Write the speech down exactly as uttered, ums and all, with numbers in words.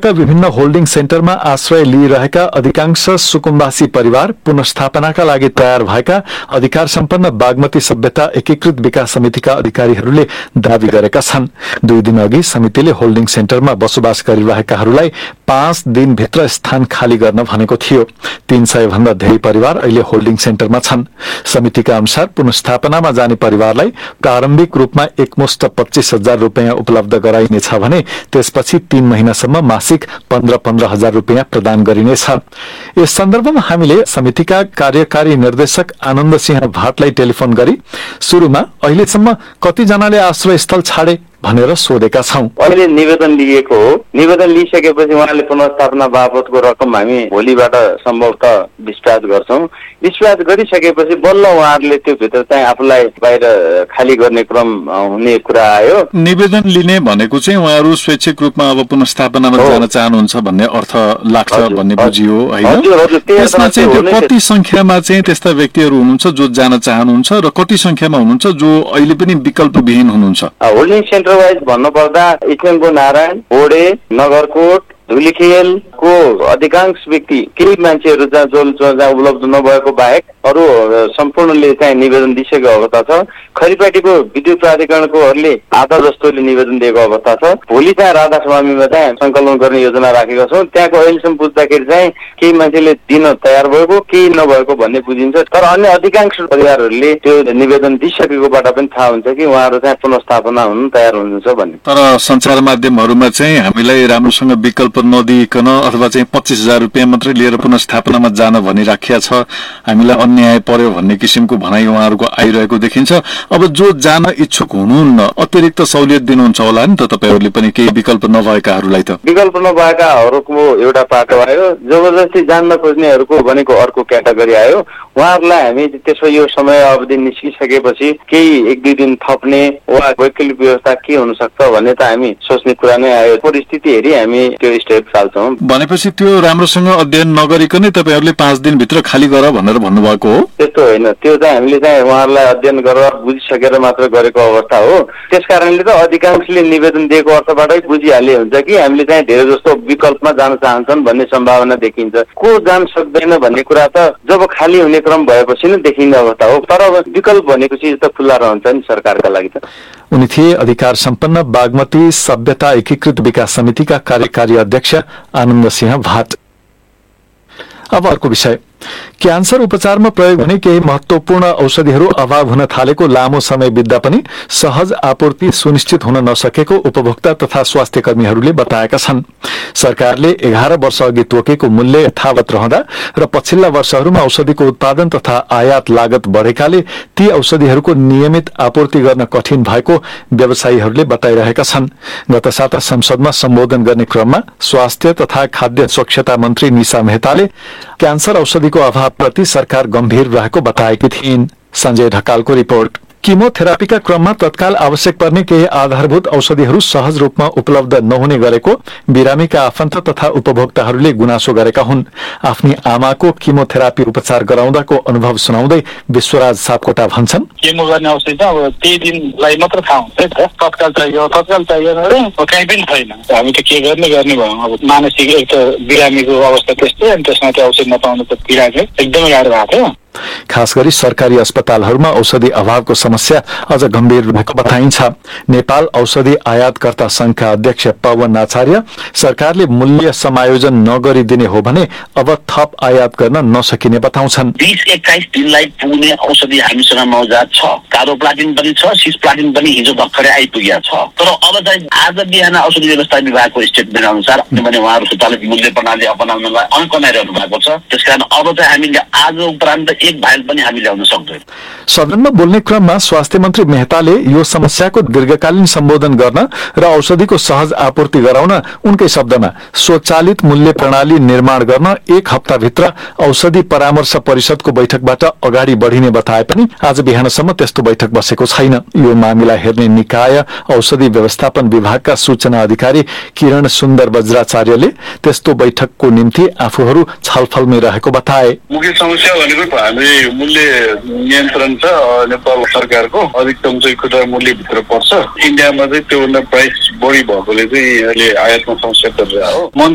अतिरिक्त विभिन्न होल्डिङ सेन्टरमा आश्रय लिइरहेका अधिकांश सुकुम्बासी परिवार पुनर्स्थापनाका लागि तयार भएका अधिकार सम्पन्न बागमती सभ्यता एकीकृत विकास समितिका अधिकारीहरूले दावी गरेका छन्। दुई दिन अघि समितिले होल्डिङ सेन्टरमा बसोबास गरिरहेकाहरूलाई पाँच दिनभित्र स्थान खाली गर्न भनेको थियो। तीन सय भन्दा धेरै परिवार अहिले होल्डिङ सेन्टरमा छन्। समितिका अनुसार पुनर्स्थापनामा जाने परिवारलाई प्रारम्भिक रूपमा एकमुष्ट पच्चीस हजार रूपियाँ उपलब्ध गराइनेछ भने त्यसपछि तीन महिनासम्म मासिक पन्ध्र पन्ध्र हजार रूपियाँ प्रदान गरिनेछ। यस सन्दर्भमा हामीले समितिका कार्यकारी निर्देशक आनन्द सिंह भाटलाई टेलिफोन गरी सुरुमा अहिलेसम्म कतिजनाले आश्रय स्थल छाडे भनेर सोधेका छौं। अहिले निवेदन लिएको हो। निवेदन लिइसकेपछि उहाँले पुनर्स्थापना बापतको रकम हामी भोलिबाट सम्भवतः डिस्प्याच गर्छौं। डिस्प्याच गरिसकेपछि बल्ल उहाँहरूले त्यो भित्र चाहिँ आफूलाई बाहिर खाली गर्ने क्रम हुने कुरा आयो। निवेदन लिने भनेको चाहिँ उहाँहरू स्वैच्छिक रूपमा अब पुनर्स्थापनामा जान चाहनुहुन्छ भन्ने अर्थ लाग्छ भन्ने बुझियो हैन? त्यसमा चाहिँ त्यो कति संख्यामा चाहिँ त्यस्ता व्यक्तिहरू हुनुहुन्छ जो जान चाहनुहुन्छ र कति संख्यामा हुनुहुन्छ जो अहिले पनि विकल्पविहीन हुनुहुन्छ? होल्डिङ सेन्टर वाइज भन्नुपर्दा इच्छेनको नारायण, बोडे, नगरकोट, धुलीखेलको अधिकांश व्यक्ति केही मान्छेहरू जहाँ जो जहाँ उपलब्ध नभएको बाहेक अरू सम्पूर्णले चाहिँ निवेदन दिइसकेको अवस्था छ। खरिपाटीको विद्युत प्राधिकरणकोहरूले आधा जस्तोले निवेदन दिएको अवस्था छ। भोलि चाहिँ राधास्वामीमा चाहिँ संकलन गर्ने योजना राखेका छौँ। त्यहाँको अहिलेसम्म बुझ्दाखेरि चाहिँ केही मान्छेले दिन तयार भएको केही नभएको भन्ने बुझिन्छ। तर अन्य अधिकांश परिवारहरूले त्यो निवेदन दिइसकेकोबाट पनि थाहा हुन्छ कि उहाँहरू चाहिँ पुनर्स्थापना हुन तयार हुनुहुन्छ भन्ने। तर सञ्चार माध्यमहरूमा चाहिँ हामीलाई राम्रोसँग विकल्प नदिइकन अथवा चाहिँ पच्चीस हजार रुपियाँ मात्रै लिएर पुनर्स्थापनामा जान भनिराखिया छ, हामीलाई अन्याय पर्यो भन्ने किसिमको भनाइ उहाँहरूको आइरहेको देखिन्छ। अब जो जान इच्छुक हुनुहुन्न अतिरिक्त सहुलियत दिनुहुन्छ होला नि त तपाईहरूले पनि केही विकल्प नभएकाहरूलाई? त विकल्प नभएकाहरूको एउटा पाटो आयो, जबरजस्ती जान्न खोज्नेहरूको भनेको अर्को क्याटेगोरी आयो। उहाँहरूलाई हामी त्यसो यो समय अवधि निस्किसकेपछि केही एक दुई दिन थप्ने वा वैकल्पिक व्यवस्था के हुन सक्छ भन्ने त हामी सोच्ने कुरा नै आयो। परिस्थिति हेरी हामी त्यो स्टेप चाल्छौँ। भनेपछि त्यो राम्रोसँग अध्ययन नगरिकनै तपाईहरूले पाँच दिनभित्र खाली गर भनेर भन्नुभएको हो? त्यस्तो होइन, त्यो चाहिँ हामीले चाहिँ उहाँहरूलाई अध्ययन गरेर बुझिसकेर मात्र गरेको अवस्था हो। त्यसकारणले त अधिकांशले निवेदन दिएको अर्थबाटै बुझिहाले हुन्छ कि हामीले चाहिँ धेरै जस्तो विकल्पमा जान चाहन्छन् भन्ने सम्भावना देखिन्छ। को जान सक्दैन भन्ने कुरा त जब खाली हुने क्रम भएपछि नै देखिने अवस्था हो। तर विकल्प भनेको चिज त खुल्ला रहन्छ नि सरकारका लागि त। उनी थिए अधिकार सम्पन्न बागमती सभ्यता एकीकृत विकास समितिका कार्यकारी अध्यक्ष आनन्द सिंह भाट। अब अर्को विषय, क्यान्सर उपचारमा प्रयोग हुने केही महत्वपूर्ण औषधिहरू अभाव हुन थालेको लामो समय बित्दा पनि सहज आपूर्ति सुनिश्चित हुन नसकेको उपभोक्ता तथा स्वास्थ्य कर्मीहरूले बताएका छन्। सरकारले एघार वर्ष अघि तोकेको मूल्य यथावत रहँदा र पछिल्ला वर्षहरूमा औषधिको उत्पादन तथा आयात लागत बढेकाले ती औषधिहरूको नियमित आपूर्ति गर्न कठिन भएको व्यवसायीहरूले बताइरहेका छन्। गत साता संसदमा सम्बोधन गर्ने क्रममा स्वास्थ्य तथा खाद्य स्वच्छता मन्त्री निशा मेहताले क्यान्सर औषधिको अभावप्रति सरकार गम्भीर रहेको बताएकी थिइन्। संजय ढकालको रिपोर्ट। किमोथेरापीका क्रममा तत्काल आवश्यक पर्ने केही आधारभूत औषधिहरू सहज रूपमा उपलब्ध नहुने गरेको बिरामीका आफन्त तथा उपभोक्ताहरूले गुनासो गरेका हुन्। आफ्नी आमाको किमोथेरापी उपचार गराउँदाको अनुभव सुनाउँदै विश्वराज सापकोटा भन्छन्, केमो गर्ने औषधि त अब त्यही दिनलाई मात्र थाहा हुन्छ नि त। तत्काल चाहियो तत्काल चाहियो भने कहीँ पनि छैन। हामी त के गर्ने गर्ने भयौँ। अब मानसिक एक त बिरामीको अवस्था त्यस्तै, अनि त्यसमा त्यो औषधि नपाउनु त पीडा चाहिँ एकदमै गाह्रो भएको थियो। खास गरी सरकारी अस्पतालहरूमा औषधि अभावको समस्या अझ गम्भीर रहेको बताइन्छ। नेपाल औषधि आयातकर्ता संघका अध्यक्ष पवन आचार्य सरकारले मूल्य समायोजन नगरिदिने हो भने अब थप आयात गर्न नसकिने बताउँछन्। बीस एक्काइस दिनलाई पुग्ने औषधि हामीसँग नवजात छ। कार्बोप्लाटिन पनि छ, सिस्प्लाटिन पनि हिजो भर्खरै आइपुगेको छ। तर अब चाहिँ आज बिहान औषधि व्यवस्था विभागको स्टेटमेन्ट अनुसार किनभने उहाँहरू अस्पतालको मूल्य प्रणाली अपनाउनलाई अन्कनाइरहनु भएको छ। त्यसकारण अब चाहिँ हामीले आज उपरान्त एक भाइल पनि हामी ल्याउन सक्दैनौँ। सदनमा बोल्ने क्रममा स्वास्थ्य मन्त्री मेहताले यो समस्याको दीर्घकालीन सम्बोधन गर्न र औषधिको सहज आपूर्ति गराउन उनकै शब्दमा स्वचालित मूल्य प्रणाली निर्माण गर्न एक हप्ताभित्र औषधि परामर्श परिषदको बैठकबाट अगाडि बढिने बताए पनि आज बिहानसम्म त्यस्तो बैठक बसेको छैन। यो मामिला हेर्ने निकाय औषधि व्यवस्थापन विभागका सूचना अधिकारी किरण सुन्दर वज्राचार्यले त्यस्तो बैठकको निम्ति आफूहरू छलफलमै रहेको बताए। मुख्य समस्या भनेको हामी मूल्य नियन्त्रण छ नेपाल सरकारको, अधिकतम चाहिँ खुद्रा मूल्य भित्र पर्छ। इन्डियामा चाहिँ त्योभन्दा प्राइस बढी भएकोले चाहिँ अहिले आयातमा समस्या परिरहेको हो।